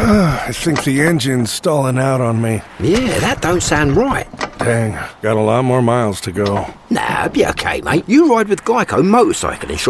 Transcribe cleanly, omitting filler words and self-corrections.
I think the engine's stalling out on me. Yeah, that don't sound right. Dang, got a lot more miles to go. Nah, be okay, mate. You ride with Geico Motorcycle Insurance.